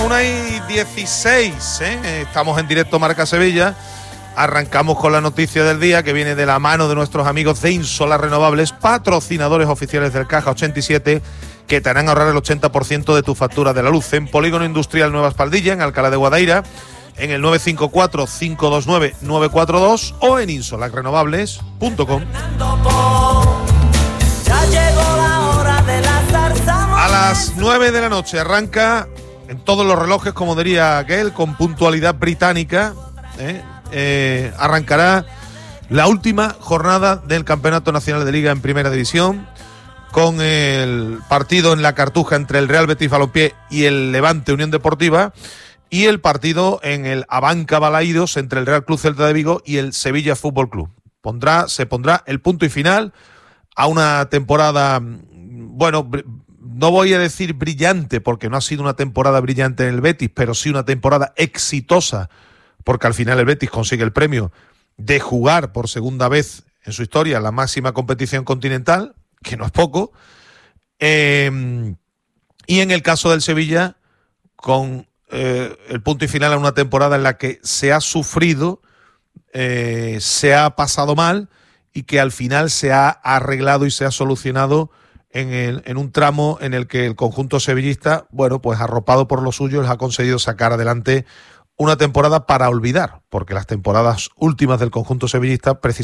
1:16, estamos en directo Marca Sevilla. Arrancamos con la noticia del día que viene de la mano de nuestros amigos de Insolar Renovables, patrocinadores oficiales del Caja 87, que te harán ahorrar el 80% de tu factura de la luz. En Polígono Industrial Nueva Espaldilla, en Alcalá de Guadaira, en el 954-529-942 o en insolarrenovables.com. A las 9 de la noche arranca, en todos los relojes, como diría aquel, con puntualidad británica, arrancará la última jornada del Campeonato Nacional de Liga en Primera División, con el partido en la Cartuja entre el Real Betis Balompié y el Levante Unión Deportiva, y el partido en el Abanca Balaídos entre el Real Club Celta de Vigo y el Sevilla Fútbol Club. Se pondrá el punto y final a una temporada, bueno, no voy a decir brillante, porque no ha sido una temporada brillante en el Betis, pero sí una temporada exitosa, porque al final el Betis consigue el premio de jugar por segunda vez en su historia la máxima competición continental, que no es poco, y en el caso del Sevilla, con el punto y final a una temporada en la que se ha sufrido, se ha pasado mal, y que al final se ha arreglado y se ha solucionado en un tramo en el que el conjunto sevillista, bueno, pues arropado por los suyos, ha conseguido sacar adelante una temporada para olvidar, porque las temporadas últimas del conjunto sevillista precisamente